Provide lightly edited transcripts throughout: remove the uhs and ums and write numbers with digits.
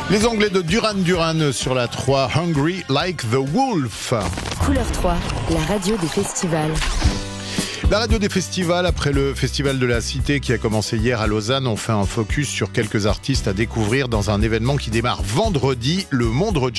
Les Anglais de Duran Duran sur la 3, Hungry Like the Wolf. Couleur 3, la radio des festivals. La radio des festivals, après le Festival de la Cité qui a commencé hier à Lausanne, on fait un focus sur quelques artistes à découvrir dans un événement qui démarre vendredi, le Montreux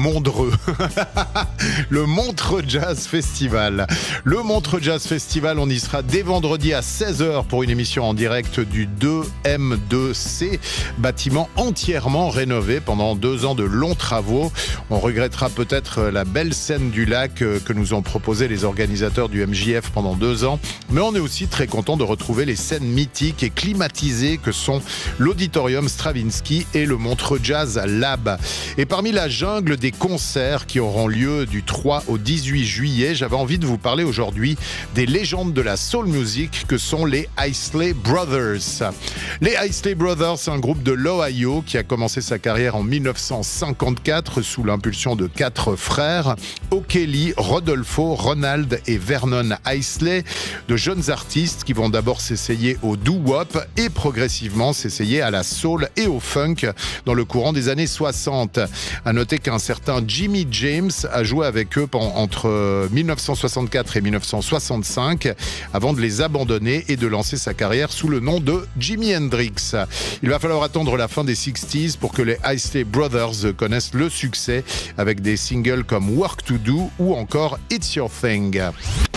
Jazz Festival. Le Montreux Jazz Festival, on y sera dès vendredi à 16h pour une émission en direct du 2M2C, bâtiment entièrement rénové pendant 2 ans de longs travaux. On regrettera peut-être la belle scène du lac que nous ont proposé les organisateurs du MJF pendant 2 ans. Mais on est aussi très content de retrouver les scènes mythiques et climatisées que sont l'Auditorium Stravinsky et le Montreux Jazz Lab. Et parmi la jungle des concerts qui auront lieu du 3 au 18 juillet, j'avais envie de vous parler aujourd'hui des légendes de la soul music que sont les Isley Brothers. Les Isley Brothers, c'est un groupe de l'Ohio qui a commencé sa carrière en 1954 sous l'impulsion de 4 frères, O'Kelly, Rodolfo, Ronald et Vernon Isley. De jeunes artistes qui vont d'abord s'essayer au doo-wop et progressivement s'essayer à la soul et au funk dans le courant des années 60. À noter qu'un certain Jimmy James a joué avec eux entre 1964 et 1965 avant de les abandonner et de lancer sa carrière sous le nom de Jimi Hendrix. Il va falloir attendre la fin des 60s pour que les Isley Brothers connaissent le succès avec des singles comme Work to Do ou encore It's Your Thing.